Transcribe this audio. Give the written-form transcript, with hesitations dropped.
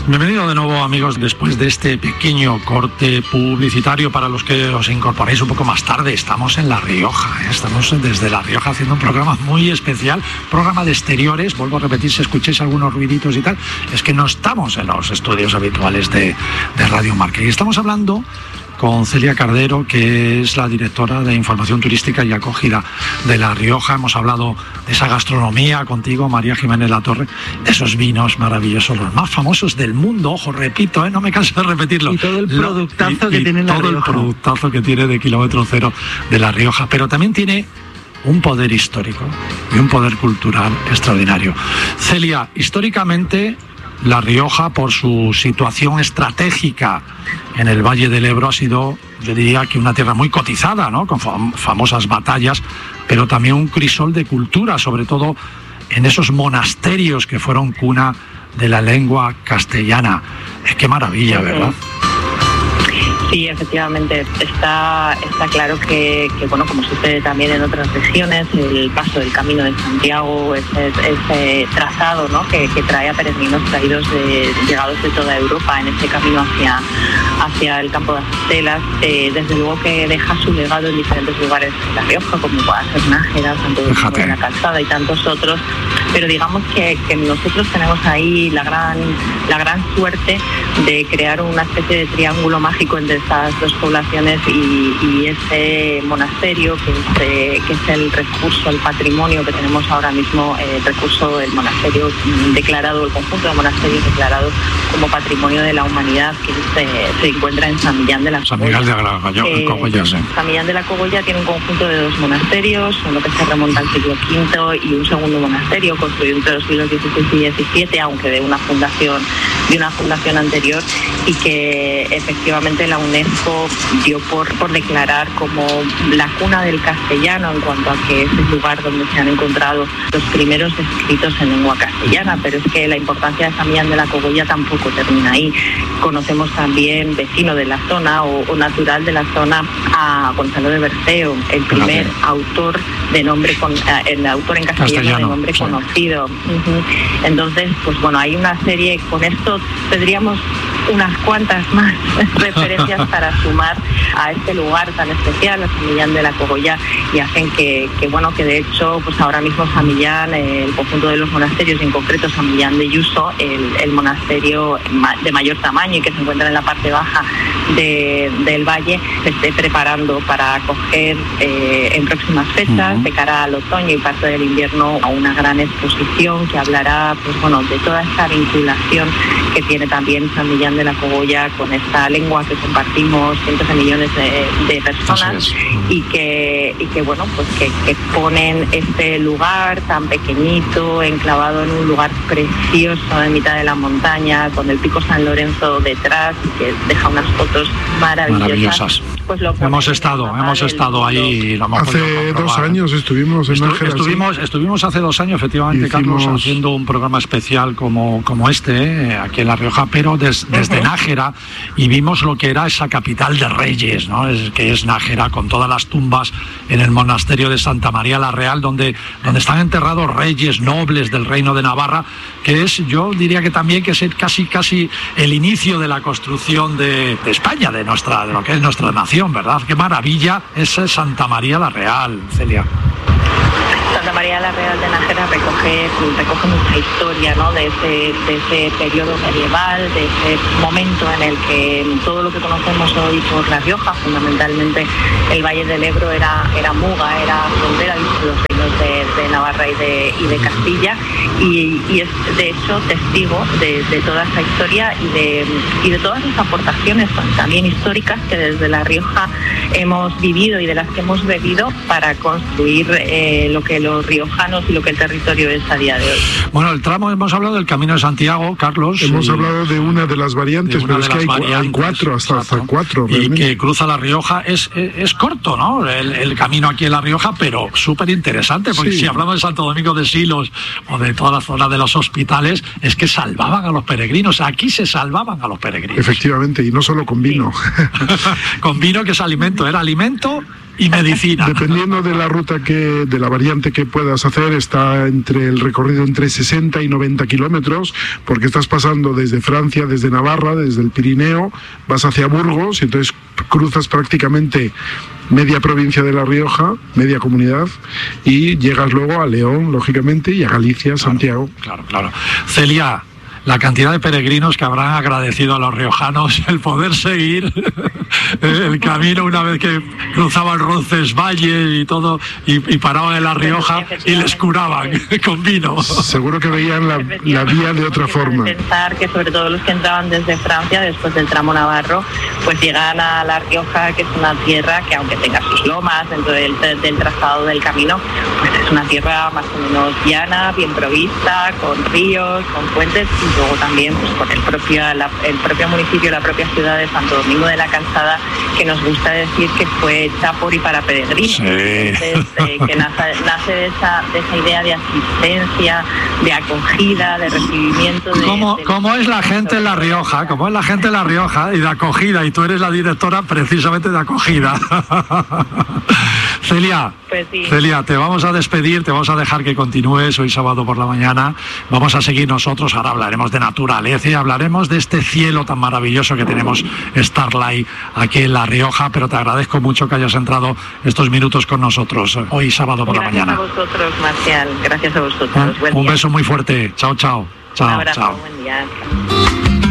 Bienvenido de nuevo, amigos, después de este pequeño corte publicitario. Para los que os incorporéis un poco más tarde, estamos en La Rioja, Estamos desde La Rioja haciendo un programa muy especial, programa de exteriores. Vuelvo a repetir, si escucháis algunos ruiditos y tal, es que no estamos en los estudios habituales de Radio Marca. Y estamos hablando con Celia Cardero, que es la directora de Información Turística y Acogida de La Rioja. Hemos hablado de esa gastronomía contigo, María Jiménez Latorre, de esos vinos maravillosos, los más famosos del mundo, ojo, repito, no me canso de repetirlo. Y todo el productazo que tiene La Rioja. Todo el productazo que tiene de kilómetro cero de La Rioja, pero también tiene un poder histórico y un poder cultural extraordinario. Celia, históricamente La Rioja, por su situación estratégica en el Valle del Ebro, ha sido, yo diría, que una tierra muy cotizada, ¿no?, con famosas batallas, pero también un crisol de cultura, sobre todo en esos monasterios que fueron cuna de la lengua castellana. Qué maravilla, ¿verdad? Sí, efectivamente, está claro que bueno, como sucede también en otras regiones, el paso del Camino de Santiago, ese trazado, ¿no?, que trae a peregrinos llegados de toda Europa en ese camino hacia el campo de Astelas, desde luego que deja su legado en diferentes lugares de La Rioja, como pueda ser Nájera, Santo Domingo de la Calzada y tantos otros, pero digamos que nosotros tenemos ahí la gran suerte de crear una especie de triángulo mágico entre estas dos poblaciones y ese monasterio que es el recurso, el patrimonio que tenemos ahora mismo, el monasterio declarado, el conjunto de monasterios declarado como patrimonio de la humanidad, que se encuentra en San Millán de la Cogolla. San Millán de la Cogolla tiene un conjunto de dos monasterios, uno que se remonta al siglo V y un segundo monasterio construido entre los siglos XVI y XVII, aunque de una fundación anterior, y que efectivamente la UNESCO dio por declarar como la cuna del castellano, en cuanto a que es el lugar donde se han encontrado los primeros escritos en lengua castellana. Pero es que la importancia de San Millán de la Cogolla tampoco termina ahí. Conocemos también, vecino de la zona o natural de la zona, a Gonzalo de Berceo, el primer autor de nombre el autor en castellano de nombre conocido. Entonces, pues bueno, hay una serie, con esto tendríamos unas cuantas más referencias para sumar a este lugar tan especial, a San Millán de la Cogolla, y hacen que de hecho, pues ahora mismo San Millán, el conjunto de los monasterios, y en concreto San Millán de Yuso, el monasterio de mayor tamaño y que se encuentra en la parte baja del valle, se esté preparando para acoger en próximas fechas, de cara al otoño y parte del invierno, a una gran exposición que hablará, pues bueno, de toda esta vinculación que tiene también San Millán de la Cogolla con esta lengua que compartimos cientos de millones de personas, y que bueno, pues que ponen este lugar tan pequeñito, enclavado en un lugar precioso en mitad de la montaña, con el pico San Lorenzo detrás, que deja unas fotos maravillosas. Pues hemos estado ahí. Hace 2 años estuvimos en Nájera. Estuvimos hace 2 años, efectivamente, Carlos, haciendo un programa especial como este, aquí en La Rioja, pero desde Nájera, y vimos lo que era esa capital de reyes, ¿no? Que es Nájera, con todas las tumbas en el monasterio de Santa María la Real, donde están enterrados reyes nobles del reino de Navarra, que es, yo diría que también que es casi el inicio de la construcción de España, de lo que es nuestra nación, ¿verdad? Qué maravilla es Santa María la Real, Celia. Santa María la Real de Nájera recoge mucha historia, ¿no?, de ese periodo medieval, de ese momento en el que todo lo que conocemos hoy por La Rioja, fundamentalmente el Valle del Ebro, era Muga, era frontera de los reinos de Navarra y de Castilla, y es de hecho testigo de toda esa historia y de todas las aportaciones también históricas que desde La Rioja hemos vivido y de las que hemos bebido para construir lo que los riojanos y lo que el territorio es a día de hoy. Bueno, el tramo, hemos hablado del Camino de Santiago, Carlos. Hemos hablado de una de las variantes, pero es que hay 4, hasta 4. Y que cruza La Rioja, es corto, ¿no?, el camino aquí en La Rioja, pero súper interesante, porque si hablamos de Santo Domingo de Silos o de toda la zona de los hospitales, es que salvaban a los peregrinos. Aquí se salvaban a los peregrinos. Efectivamente, y no solo con vino. Con vino, que es alimento, era alimento y medicina. Dependiendo de la ruta de la variante que puedas hacer, está entre el recorrido entre 60 y 90 kilómetros, porque estás pasando desde Francia, desde Navarra, desde el Pirineo, vas hacia Burgos y entonces cruzas prácticamente media provincia de La Rioja, media comunidad, y llegas luego a León, lógicamente, y a Galicia, Santiago. Claro. Celia, la cantidad de peregrinos que habrán agradecido a los riojanos el poder seguir el camino una vez que cruzaban Roncesvalles y todo, y paraban en La Rioja y les curaban con vino. Seguro que veían la vía de otra forma. Pensar que sobre todo los que entraban desde Francia, después del tramo navarro, pues llegan a La Rioja, que es una tierra que, aunque tenga sus lomas dentro del trazado del camino, pues es una tierra más o menos llana, bien provista, con ríos, con fuentes, y luego también pues con el propio municipio, la propia ciudad de Santo Domingo de la Calzada, que nos gusta decir que fue hecha por y para peregrinos. Sí. Entonces, que nace de esa idea de asistencia, de acogida, de recibimiento. ¿Cómo es la gente en La Rioja? ¿Cómo es la gente en La Rioja? Y de acogida, y tú eres la directora precisamente de acogida. Celia, pues sí. Celia, te vamos a despedir, te vamos a dejar que continúes hoy sábado por la mañana. Vamos a seguir nosotros, ahora hablaremos de naturaleza y hablaremos de este cielo tan maravilloso que tenemos Starlight aquí en La Rioja, pero te agradezco mucho que hayas entrado estos minutos con nosotros hoy sábado por la mañana. Gracias a vosotros, Marcial, gracias a vosotros. Un beso muy fuerte, chao. Un abrazo, buen día.